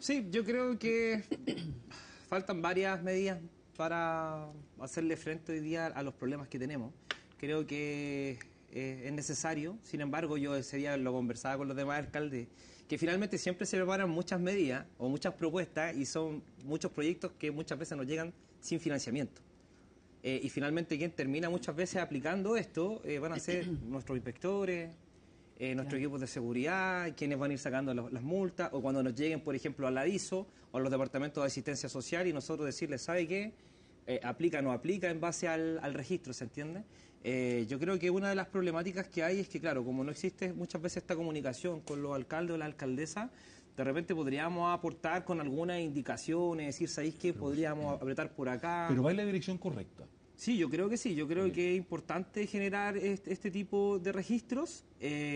Sí, yo creo que faltan varias medidas para hacerle frente hoy día a los problemas que tenemos. Creo que es necesario, sin embargo, yo ese día lo conversaba con los demás alcaldes, que finalmente siempre se preparan muchas medidas o muchas propuestas y son muchos proyectos que muchas veces nos llegan sin financiamiento. Y finalmente quien termina muchas veces aplicando esto van a ser nuestros inspectores, nuestros equipos de seguridad, quienes van a ir sacando las multas, o cuando nos lleguen, por ejemplo, al aviso o a los departamentos de asistencia social y nosotros decirles, ¿sabe qué? Aplica o no aplica en base al registro, ¿se entiende? Yo creo que una de las problemáticas que hay es que, claro, como no existe muchas veces esta comunicación con los alcaldes o la alcaldesa, de repente podríamos aportar con algunas indicaciones, decir, ¿sabéis qué? Podríamos apretar por acá. Pero va en la dirección correcta. Sí, yo creo que sí. Yo creo que es importante generar este tipo de registros,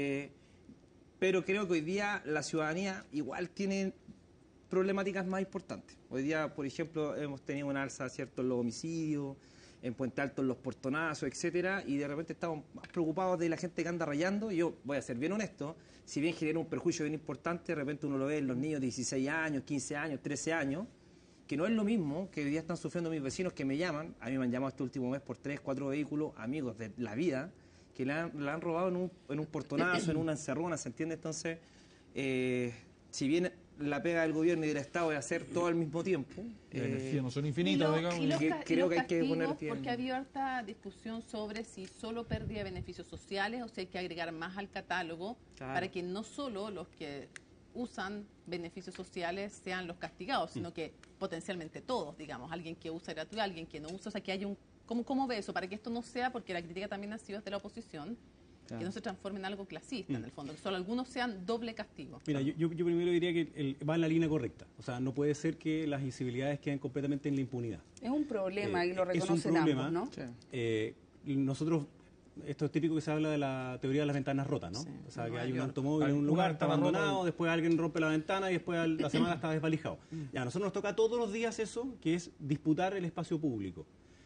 pero creo que hoy día la ciudadanía igual tiene problemáticas más importantes. Hoy día, por ejemplo, hemos tenido una alza, ¿cierto?, en los homicidios, en Puente Alto en los portonazos, etcétera, y de repente estamos más preocupados de la gente que anda rayando. Yo voy a ser bien honesto, si bien genera un perjuicio bien importante, de repente uno lo ve en los niños de 16 años, 15 años, 13 años, que no es lo mismo que hoy día están sufriendo mis vecinos que me llaman. A mí me han llamado este último mes por 3, 4 vehículos, amigos de la vida, que la han robado en un portonazo, en una encerrona, ¿se entiende? Entonces, si bien la pega del gobierno y del Estado es hacer todo al mismo tiempo, las energías no son infinitas, digamos. Creo que hay que poner porque ha habido harta discusión sobre si solo pérdida de beneficios sociales o si hay que agregar más al catálogo, claro, para que no solo los que usan beneficios sociales sean los castigados, sino que potencialmente todos, digamos, alguien que usa gratuito, alguien que no usa, o sea, que haya un... ¿Cómo ve eso? Para que esto no sea, porque la crítica también ha sido desde la oposición, claro, que no se transforme en algo clasista, en el fondo, que solo algunos sean doble castigo. Mira, yo primero diría que va en la línea correcta. O sea, no puede ser que las incivilidades queden completamente en la impunidad. Es un problema y lo reconocen ambos, ¿no? Sí. Nosotros, esto es típico que se habla de la teoría de las ventanas rotas, ¿no? Sí. O sea, que hay un automóvil en un lugar, está abandonado, después alguien rompe la ventana y después la semana está desvalijado. Ya, a nosotros nos toca todos los días eso, que es disputar el espacio público.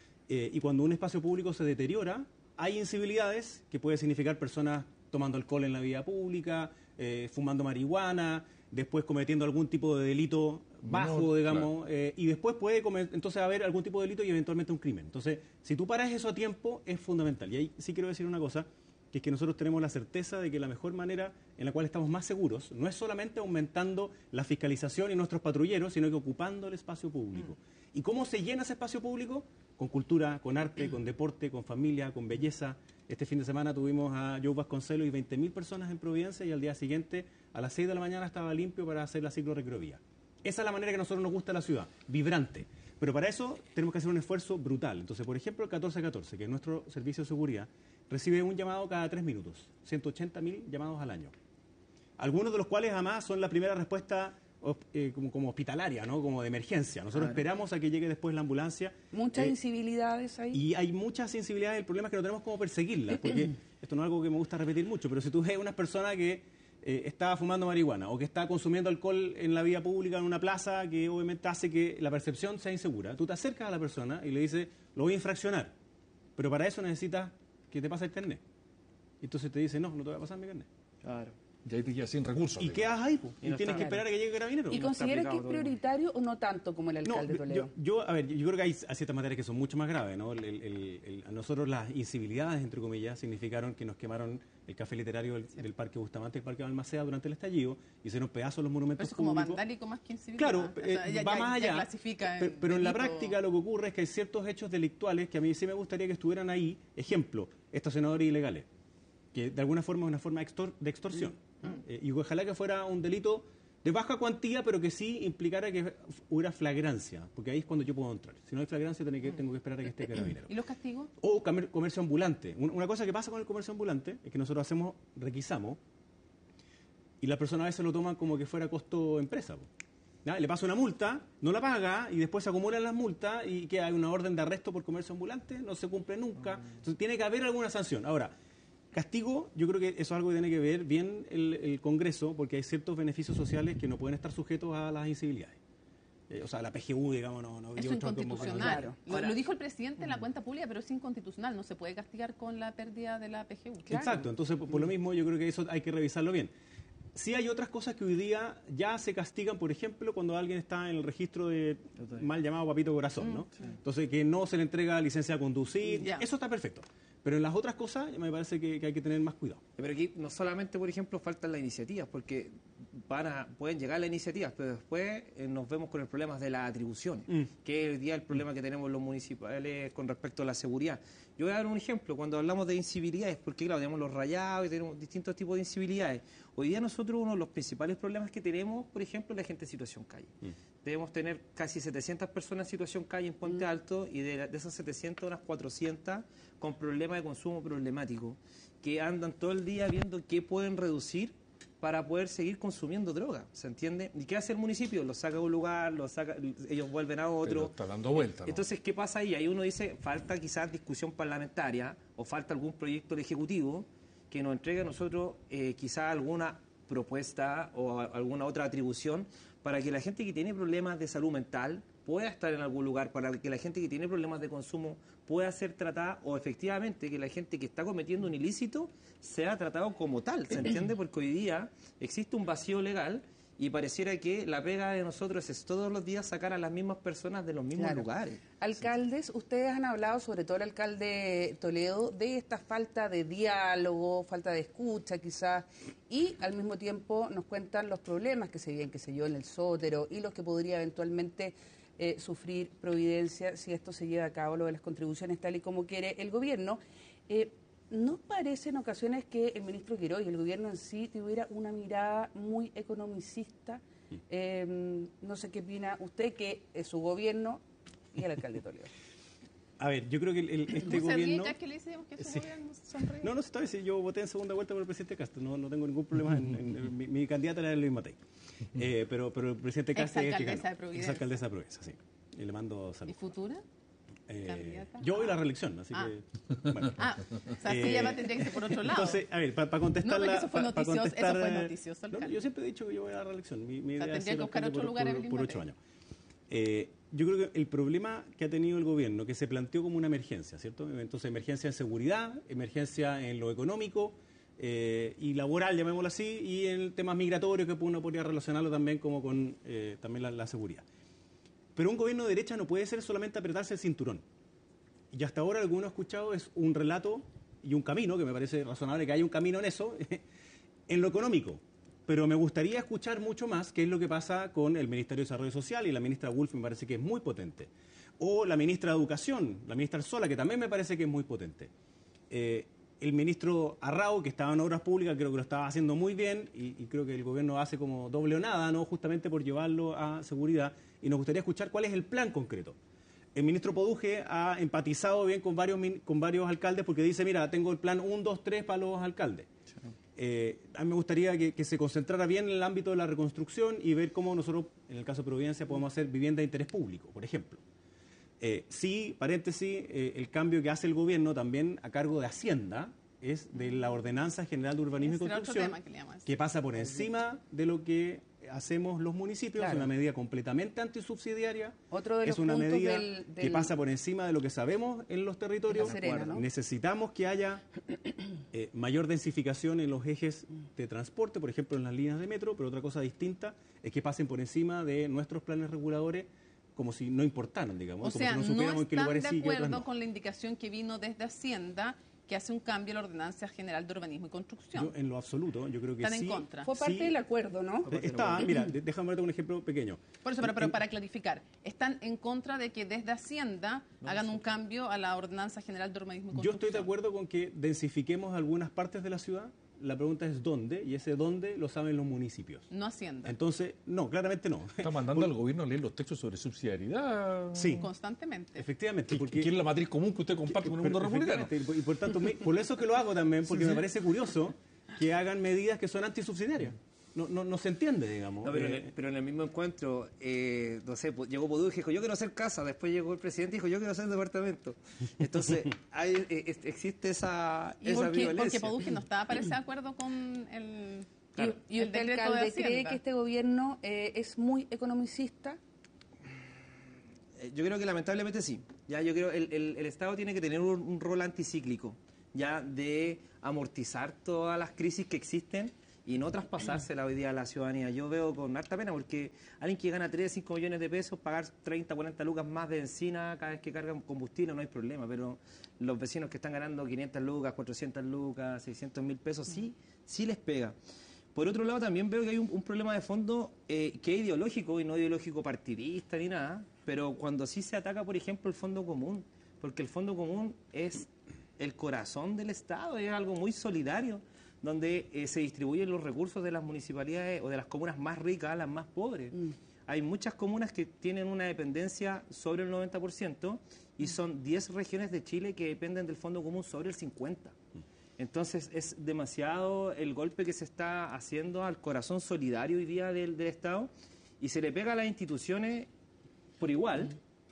Y cuando un espacio público se deteriora, hay incivilidades que puede significar personas tomando alcohol en la vía pública, fumando marihuana, después cometiendo algún tipo de delito bajo, digamos, claro, y después puede entonces haber algún tipo de delito y eventualmente un crimen. Entonces, si tú paras eso a tiempo, es fundamental. Y ahí sí quiero decir una cosa, que es que nosotros tenemos la certeza de que la mejor manera en la cual estamos más seguros no es solamente aumentando la fiscalización y nuestros patrulleros, sino que ocupando el espacio público. ¿Y cómo se llena ese espacio público? Con cultura, con arte, con deporte, con familia, con belleza. Este fin de semana tuvimos a Joe Vasconcelos y 20.000 personas en Providencia y al día siguiente a las 6 de la mañana estaba limpio para hacer la ciclorrecreovía. Esa es la manera que a nosotros nos gusta la ciudad, vibrante. Pero para eso tenemos que hacer un esfuerzo brutal. Entonces, por ejemplo, el 1414, que es nuestro servicio de seguridad, recibe un llamado cada 3 minutos, 180.000 llamados al año. Algunos de los cuales además son la primera respuesta como hospitalaria, ¿no? Como de emergencia. Nosotros esperamos a que llegue después la ambulancia. Muchas incivilidades ahí. Y hay muchas incivilidades. El problema es que no tenemos cómo perseguirlas, porque esto no es algo que me gusta repetir mucho, pero si tú ves una persona que está fumando marihuana o que está consumiendo alcohol en la vía pública en una plaza, que obviamente hace que la percepción sea insegura, tú te acercas a la persona y le dices, lo voy a infraccionar, pero para eso necesitas que te pase el carnet. Entonces te dice, no te voy a pasar mi carnet. Claro. Y ahí te quedas sin recursos. ¿Y qué haces ahí? Y tienes que esperar a que llegue el carabinero. ¿Y considera que es prioritario o no tanto como el alcalde Toledo? Yo creo que hay ciertas materias que son mucho más graves, ¿no? A nosotros las incivilidades, entre comillas, significaron que nos quemaron el café literario del Parque Bustamante y el Parque Balmaceda durante el estallido, hicieron pedazos los monumentos públicos. Pero es como vandálico más que incivilidad. Claro, va más allá. Pero en la práctica lo que ocurre es que hay ciertos hechos delictuales que a mí sí me gustaría que estuvieran ahí. Ejemplo, estacionadores ilegales, que de alguna forma es una forma de extorsión. Y ojalá que fuera un delito de baja cuantía, pero que sí implicara que hubiera flagrancia, porque ahí es cuando yo puedo entrar. Si no hay flagrancia, tengo que esperar a que esté carabinero. ¿Y los castigos? O comercio ambulante. Una cosa que pasa con el comercio ambulante es que nosotros requisamos, y la persona a veces lo toman como que fuera costo empresa. Le pasa una multa, no la paga, y después se acumulan las multas, y que hay una orden de arresto por comercio ambulante, no se cumple nunca. Entonces tiene que haber alguna sanción. Ahora, castigo, yo creo que eso es algo que tiene que ver bien el Congreso, porque hay ciertos beneficios sociales que no pueden estar sujetos a las incivilidades. O sea, la PGU, digamos, no... Es inconstitucional. Lo dijo el presidente en la cuenta pública, pero es inconstitucional. No se puede castigar con la pérdida de la PGU. Claro. Exacto. Entonces, por lo mismo, yo creo que eso hay que revisarlo bien. Sí hay otras cosas que hoy día ya se castigan, por ejemplo, cuando alguien está en el registro de mal llamado papito corazón, ¿no? Sí. Entonces, que no se le entrega licencia a conducir, eso está perfecto. Pero en las otras cosas me parece que hay que tener más cuidado. Pero aquí no solamente, por ejemplo, faltan las iniciativas, porque pueden llegar las iniciativas, pero después nos vemos con el problema de las atribuciones, que es hoy día el problema que tenemos los municipales con respecto a la seguridad. Yo voy a dar un ejemplo, cuando hablamos de incivilidades, porque claro, tenemos los rayados y tenemos distintos tipos de incivilidades. Hoy día nosotros uno de los principales problemas que tenemos, por ejemplo, es la gente en situación calle. Debemos tener casi 700 personas en situación calle en Puente Alto y de esas 700, unas 400 con problemas de consumo problemático, que andan todo el día viendo qué pueden reducir para poder seguir consumiendo droga, ¿se entiende? ¿Y qué hace el municipio? Lo saca de un lugar, ellos vuelven a otro. Pero está dando vuelta, ¿no? Entonces, ¿qué pasa ahí? Ahí uno dice, falta quizás discusión parlamentaria o falta algún proyecto del Ejecutivo que nos entregue a nosotros quizás alguna propuesta o alguna otra atribución para que la gente que tiene problemas de salud mental pueda estar en algún lugar, para que la gente que tiene problemas de consumo pueda ser tratada, o efectivamente que la gente que está cometiendo un ilícito sea tratado como tal, ¿se entiende? Porque hoy día existe un vacío legal y pareciera que la pega de nosotros es todos los días sacar a las mismas personas de los mismos lugares. Alcaldes, ustedes han hablado, sobre todo el alcalde Toledo, de esta falta de diálogo, falta de escucha quizás, y al mismo tiempo nos cuentan los problemas que se viven, qué sé yo, en el Sótero y los que podría eventualmente sufrir Providencia si esto se lleva a cabo, lo de las contribuciones tal y como quiere el gobierno. ¿No parece en ocasiones que el ministro Quirós y el gobierno en sí tuviera una mirada muy economicista? No sé qué opina usted, que es su gobierno y el alcalde Toledo. A ver, yo creo que este gobierno... ¿Ya que le decimos que su gobierno sonríe? No, esta vez yo voté en segunda vuelta por el presidente Castro, no tengo ningún problema. Mi candidata era Luis Matei. Pero el presidente Castro es el que ganó. Exalcaldesa de Providencia, sí. Y le mando saludos. ¿Y futura? Yo voy a la reelección, así que... Bueno. O sea, sí, ya tendría que ser por otro lado. Entonces, a ver, para contestar... No, eso fue noticioso, no, yo siempre he dicho que yo voy a la reelección. Mi idea tendría es ser que buscar otro lugar por 8 años. Yo creo que el problema que ha tenido el gobierno, que se planteó como una emergencia, ¿cierto? Entonces, emergencia en seguridad, emergencia en lo económico y laboral, llamémoslo así, y en temas migratorios, que uno podría relacionarlo también como con también la seguridad. Pero un gobierno de derecha no puede ser solamente apretarse el cinturón. Y hasta ahora lo que uno ha escuchado es un relato y un camino, que me parece razonable que haya un camino en eso, en lo económico. Pero me gustaría escuchar mucho más qué es lo que pasa con el Ministerio de Desarrollo Social, y la ministra Wolf me parece que es muy potente. O la ministra de Educación, la ministra Arzola, que también me parece que es muy potente. El ministro Arrao, que estaba en Obras Públicas, creo que lo estaba haciendo muy bien, y creo que el gobierno hace como doble o nada, ¿no? Justamente por llevarlo a seguridad. Y nos gustaría escuchar cuál es el plan concreto. El ministro Poduje ha empatizado bien con varios alcaldes, porque dice, mira, tengo el plan 1, 2, 3 para los alcaldes. A mí me gustaría que se concentrara bien en el ámbito de la reconstrucción y ver cómo nosotros, en el caso de Providencia, podemos hacer vivienda de interés público, por ejemplo. Sí, paréntesis, el cambio que hace el gobierno también a cargo de Hacienda es de la Ordenanza General de Urbanismo y Construcción, que pasa por encima de lo que hacemos los municipios. Es una medida completamente antisubsidiaria. Es una medida que pasa por encima de lo que sabemos en los territorios. Serena, ¿no? Necesitamos que haya mayor densificación en los ejes de transporte, por ejemplo en las líneas de metro, pero otra cosa distinta es que pasen por encima de nuestros planes reguladores como si no importaran, digamos. O sea, como si no supiéramos en qué lugares sí y qué otros no. ¿No están de acuerdo con la indicación que vino desde Hacienda, que hace un cambio a la Ordenanza General de Urbanismo y Construcción? Yo, en lo absoluto, yo creo que ¿Están sí. en contra? Fue parte del acuerdo, ¿no? Está, mira, déjame darte un ejemplo pequeño. Por eso, pero para clarificar, ¿están en contra de que desde Hacienda hagan un cambio a la Ordenanza General de Urbanismo y Construcción? Yo estoy de acuerdo con que densifiquemos algunas partes de la ciudad. La pregunta es dónde, y ese dónde lo saben los municipios. No Hacienda. Entonces, no, claramente no. Está mandando al gobierno a leer los textos sobre subsidiariedad. Sí. Constantemente. Efectivamente. Porque ¿quién es la matriz común que usted comparte con el mundo republicano? Y por tanto, por eso que lo hago también, porque me parece curioso que hagan medidas que son antisubsidiarias. No se entiende, digamos. No, pero en el mismo encuentro, no sé, llegó Poduje y dijo, yo quiero hacer casa. Después llegó el presidente y dijo, yo quiero hacer departamento. Entonces, existe esa violencia. Porque Poduje no estaba, parece, de acuerdo con el ¿Y usted, decreto alcalde, de Hacienda? cree que este gobierno es muy economicista? Yo creo que lamentablemente sí. Ya, yo creo que el Estado tiene que tener un rol anticíclico, ya de amortizar todas las crisis que existen y no traspasársela hoy día a la ciudadanía. Yo veo con harta pena porque alguien que gana 3, 5 millones de pesos, pagar 30, 40 lucas más de benzina cada vez que cargan combustible no hay problema, pero los vecinos que están ganando 500 lucas, 400 lucas, 600.000 pesos, sí les pega. Por otro lado, también veo que hay un problema de fondo que es ideológico y no ideológico partidista ni nada, pero cuando sí se ataca, por ejemplo, el fondo común, porque el fondo común es el corazón del Estado, es algo muy solidario, donde se distribuyen los recursos de las municipalidades o de las comunas más ricas a las más pobres. Hay muchas comunas que tienen una dependencia sobre el 90% y son 10 regiones de Chile que dependen del fondo común sobre el 50%. Entonces es demasiado el golpe que se está haciendo al corazón solidario hoy día del Estado y se le pega a las instituciones por igual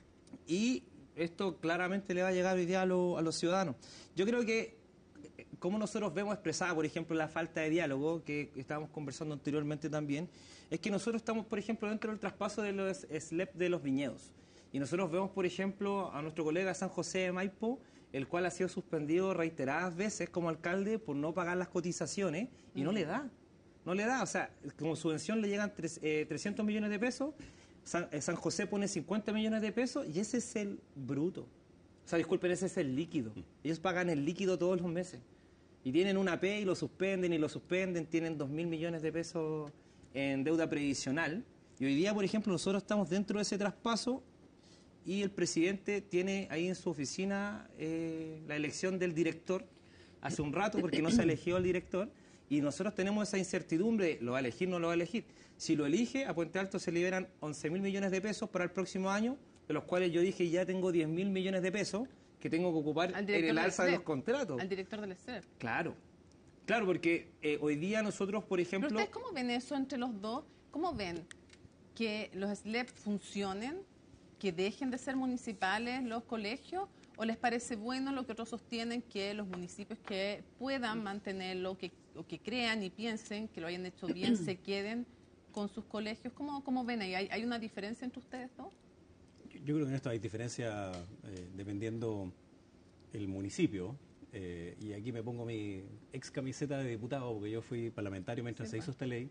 y esto claramente le va a llegar hoy día a los ciudadanos. Yo creo que como nosotros vemos expresada, por ejemplo, la falta de diálogo que estábamos conversando anteriormente también, es que nosotros estamos, por ejemplo, dentro del traspaso de los SLEP de los viñedos. Y nosotros vemos, por ejemplo, a nuestro colega San José de Maipo, el cual ha sido suspendido reiteradas veces como alcalde por no pagar las cotizaciones y no le da. No le da, o sea, como subvención le llegan 300 millones de pesos, San José pone 50 millones de pesos y ese es el bruto. O sea, disculpen, ese es el líquido. Ellos pagan el líquido todos los meses. Y tienen una P y lo suspenden, tienen 2.000 millones de pesos en deuda previsional. Y hoy día, por ejemplo, nosotros estamos dentro de ese traspaso y el presidente tiene ahí en su oficina la elección del director hace un rato porque no se eligió el director y nosotros tenemos esa incertidumbre, ¿lo va a elegir o no lo va a elegir? Si lo elige, a Puente Alto se liberan 11.000 millones de pesos para el próximo año, de los cuales yo dije ya tengo 10.000 millones de pesos que tengo que ocupar en el alza de los contratos. Al director del SLEP. Claro, porque hoy día nosotros, por ejemplo... ¿Pero ustedes cómo ven eso entre los dos? ¿Cómo ven que los SLEP funcionen, que dejen de ser municipales los colegios? ¿O les parece bueno lo que otros sostienen, que los municipios que puedan mantenerlo, o que crean y piensen que lo hayan hecho bien, se queden con sus colegios? ¿Cómo ven ahí? ¿Hay una diferencia entre ustedes dos? Yo creo que en esto hay diferencia dependiendo el municipio. Y aquí me pongo mi ex camiseta de diputado, porque yo fui parlamentario mientras se hizo esta ley.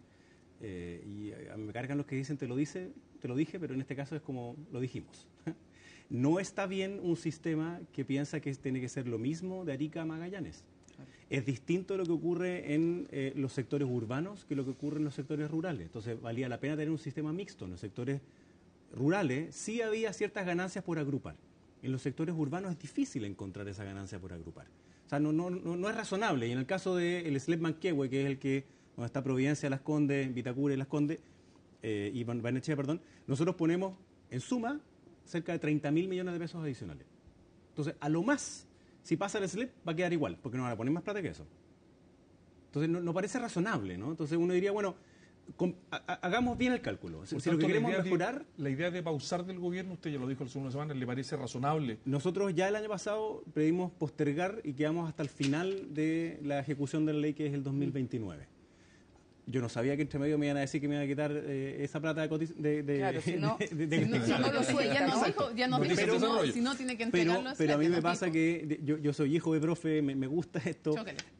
Y me cargan los que dicen, te lo dije, pero en este caso es como lo dijimos. No está bien un sistema que piensa que tiene que ser lo mismo de Arica a Magallanes. Es distinto lo que ocurre en los sectores urbanos que lo que ocurre en los sectores rurales. Entonces, valía la pena tener un sistema mixto. En los sectores rurales sí había ciertas ganancias por agrupar. En los sectores urbanos es difícil encontrar esa ganancia por agrupar. O sea, no es razonable. Y en el caso del SLEP Manquehue, que es el que donde está Providencia, Las Condes, Vitacura y Las Condes, y Barnechea, perdón, nosotros ponemos en suma cerca de 30.000 millones de pesos adicionales. Entonces, a lo más, si pasa el SLEP, va a quedar igual, porque no van a poner más plata que eso. Entonces, no parece razonable, ¿no? Entonces, uno diría, bueno, hagamos bien el cálculo. Si lo que queremos mejorar... La idea de pausar del gobierno, usted ya lo dijo hace unas semanas, ¿le parece razonable? Nosotros ya el año pasado pedimos postergar y quedamos hasta el final de la ejecución de la ley, que es el 2029. Yo no sabía que entre medio me iban a decir que me iban a quitar esa plata Claro, si no lo suelta, ya nos dijo, si no tiene que entregarlo. Pero a mí me pasa que yo soy hijo de profe, me gusta esto.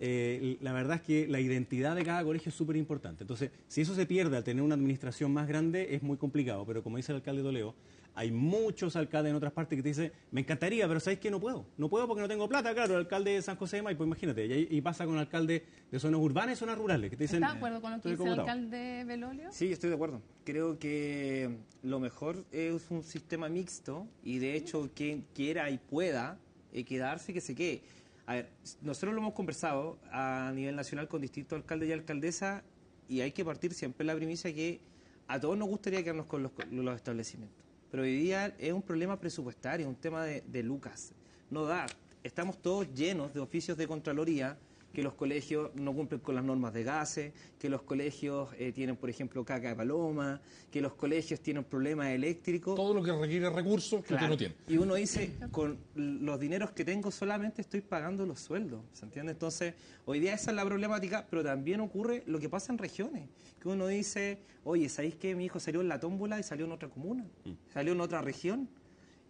La verdad es que la identidad de cada colegio es súper importante. Entonces, si eso se pierde al tener una administración más grande, es muy complicado. Pero como dice el alcalde Toledo, hay muchos alcaldes en otras partes que te dicen, me encantaría, pero ¿sabes qué? No puedo porque no tengo plata. Claro, el alcalde de San José de Maipo, imagínate. Y pasa con alcaldes de zonas urbanas y zonas rurales que te dicen... ¿Está de acuerdo con lo que dice el alcalde Belolio? Sí, estoy de acuerdo. Creo que lo mejor es un sistema mixto y de hecho quien quiera y pueda quedarse, que se quede. A ver, nosotros lo hemos conversado a nivel nacional con distintos alcaldes y alcaldesas y hay que partir siempre la primicia que a todos nos gustaría quedarnos con los establecimientos. Pero hoy día es un problema presupuestario, un tema de lucas. No da. Estamos todos llenos de oficios de Contraloría, que los colegios no cumplen con las normas de gases, que los colegios tienen, por ejemplo, caca de paloma, que los colegios tienen problemas eléctricos. Todo lo que requiere recursos que usted no tiene. Y uno dice, con los dineros que tengo solamente estoy pagando los sueldos, ¿se entiende? Entonces, hoy día esa es la problemática, pero también ocurre lo que pasa en regiones, que uno dice, oye, ¿sabéis que mi hijo salió en la tómbola y salió en otra comuna? Salió en otra región.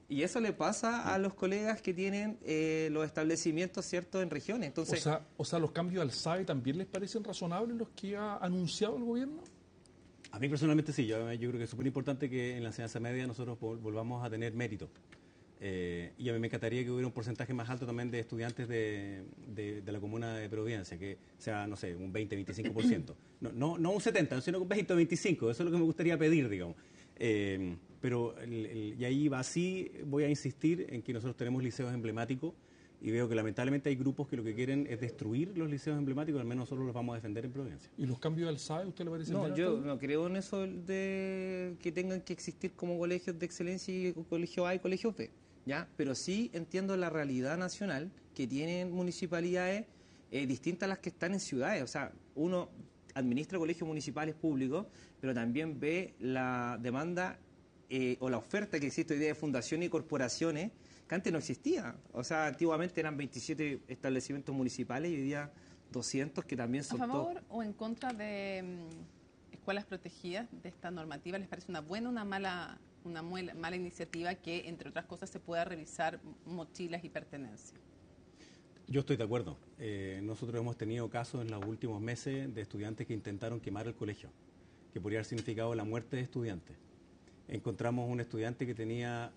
Y eso le pasa a los colegas que tienen los establecimientos, ¿cierto?, en regiones. Entonces, o sea, ¿los cambios al SAE también les parecen razonables los que ha anunciado el gobierno? A mí personalmente sí, yo creo que es súper importante que en la enseñanza media nosotros volvamos a tener mérito. Y a mí me encantaría que hubiera un porcentaje más alto también de estudiantes de la comuna de Providencia, que sea, no sé, un 20-25%. No un 70%, sino un 20-25%, eso es lo que me gustaría pedir, digamos. Pero y ahí va así, voy a insistir en que nosotros tenemos liceos emblemáticos y veo que lamentablemente hay grupos que lo que quieren es destruir los liceos emblemáticos, al menos nosotros los vamos a defender en Providencia. ¿Y los cambios al SAE, usted le parece? No, yo no creo en eso de que tengan que existir como colegios de excelencia y colegio A y colegio B, ¿ya? Pero sí entiendo la realidad nacional que tienen municipalidades distintas a las que están en ciudades. O sea, uno administra colegios municipales públicos, pero también ve la demanda o la oferta que existe hoy día de fundaciones y corporaciones que antes no existía. O sea, antiguamente eran 27 establecimientos municipales y hoy día 200 que también son... ¿A favor o en contra de escuelas protegidas de esta normativa? ¿Les parece una buena o una mala iniciativa que, entre otras cosas, se pueda revisar mochilas y pertenencias? Yo estoy de acuerdo. Nosotros hemos tenido casos en los últimos meses de estudiantes que intentaron quemar el colegio, que podría haber significado la muerte de estudiantes. Encontramos un estudiante que tenía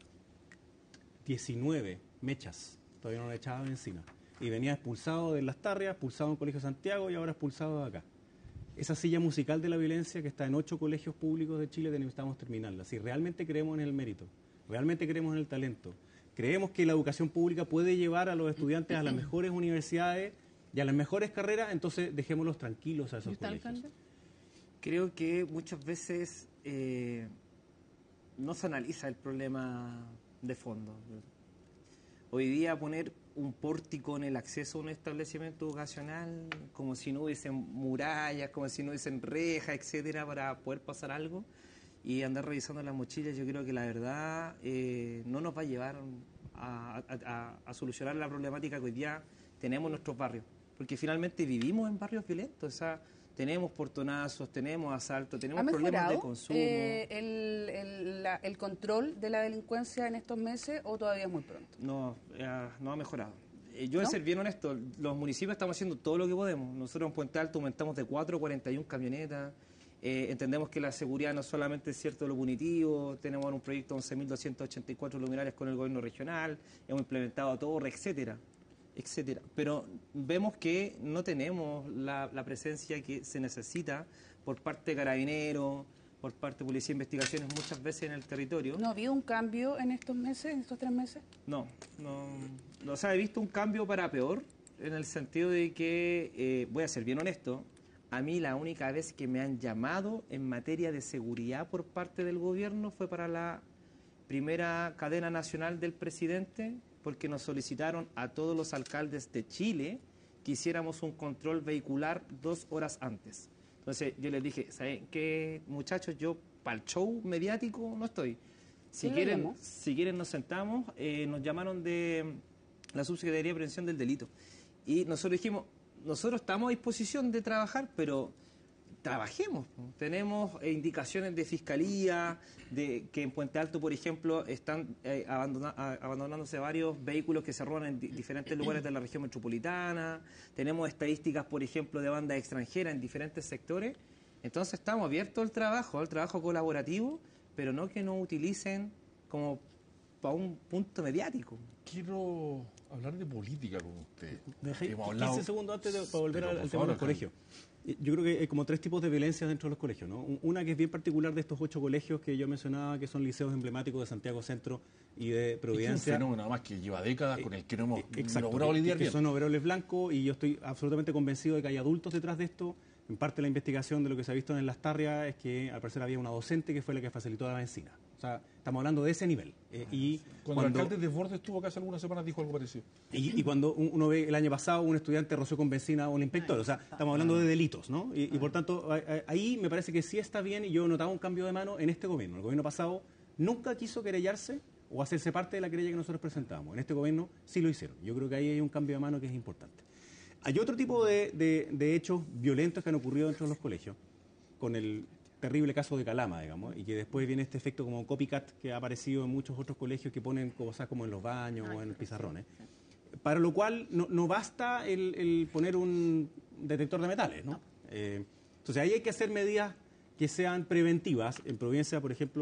19 mechas, todavía no le echaban encima, y venía expulsado de Las Tarrias, expulsado en el Colegio Santiago y ahora expulsado de acá. Esa silla musical de la violencia que está en 8 colegios públicos de Chile necesitamos terminarla. Si realmente creemos en el mérito, realmente creemos en el talento, creemos que la educación pública puede llevar a los estudiantes a las mejores universidades y a las mejores carreras, entonces dejémoslos tranquilos a esos colegios. ¿Alcalde? Creo que muchas veces no se analiza el problema de fondo. Hoy día poner un pórtico en el acceso a un establecimiento educacional, como si no hubiesen murallas, como si no hubiesen rejas, etcétera, para poder pasar algo y andar revisando las mochilas, yo creo que la verdad no nos va a llevar a solucionar la problemática que hoy día tenemos en nuestros barrios, porque finalmente vivimos en barrios violentos. O sea, tenemos portonazos, tenemos asaltos, tenemos problemas de consumo. ¿El control de la delincuencia en estos meses o todavía es muy pronto? No ha mejorado. Yo, de ser bien honesto, los municipios estamos haciendo todo lo que podemos. Nosotros en Puente Alto aumentamos de 4 a 41 camionetas. Entendemos que la seguridad no solamente es cierto lo punitivo. Tenemos un proyecto de 11.284 luminarias con el gobierno regional. Hemos implementado torres, etcétera. Pero vemos que no tenemos la presencia que se necesita por parte de Carabineros, por parte de Policía de Investigaciones muchas veces en el territorio. ¿No ha habido un cambio en estos meses, en estos 3 meses? No. O sea, he visto un cambio para peor, en el sentido de que, voy a ser bien honesto, a mí la única vez que me han llamado en materia de seguridad por parte del gobierno fue para la primera cadena nacional del presidente, porque nos solicitaron a todos los alcaldes de Chile que hiciéramos un control vehicular 2 horas antes. Entonces yo les dije, ¿saben qué, muchachos? Yo para el show mediático no estoy. Si quieren nos sentamos. Nos llamaron de la Subsecretaría de Prevención del Delito. Y nosotros dijimos, nosotros estamos a disposición de trabajar, pero trabajemos. Tenemos indicaciones de Fiscalía, de que en Puente Alto, por ejemplo, están abandonándose varios vehículos que se roban en diferentes lugares de la región metropolitana. Tenemos estadísticas, por ejemplo, de bandas extranjeras en diferentes sectores. Entonces estamos abiertos al trabajo colaborativo, pero no que nos utilicen como para un punto mediático. Quiero hablar de política con usted. Dejé 15 segundos antes para volver al tema del colegio. Yo creo que hay como 3 tipos de violencia dentro de los colegios, ¿no? Una que es bien particular de estos 8 colegios que yo mencionaba, que son liceos emblemáticos de Santiago Centro y de Providencia. Es un fenómeno además que lleva décadas con el que no hemos logrado lidiar bien. Que son overoles blancos y yo estoy absolutamente convencido de que hay adultos detrás de esto. En parte la investigación de lo que se ha visto en Las Tarrias es que al parecer había una docente que fue la que facilitó la benzina. O sea, estamos hablando de ese nivel. Cuando el alcalde de Bordes estuvo acá hace algunas semanas dijo algo parecido. Y cuando uno ve el año pasado un estudiante roció con benzina a un inspector. O sea, estamos hablando de delitos, ¿no? Y por tanto, ahí me parece que sí está bien y yo notaba un cambio de mano en este gobierno. El gobierno pasado nunca quiso querellarse o hacerse parte de la querella que nosotros presentábamos. En este gobierno sí lo hicieron. Yo creo que ahí hay un cambio de mano que es importante. Hay otro tipo de hechos violentos que han ocurrido dentro de los colegios, con el terrible caso de Calama, digamos, y que después viene este efecto como copycat que ha aparecido en muchos otros colegios que ponen cosas como en los baños o en los pizarrones. Para lo cual no basta el poner un detector de metales, ¿no? Entonces ahí hay que hacer medidas que sean preventivas. En Providencia, por ejemplo,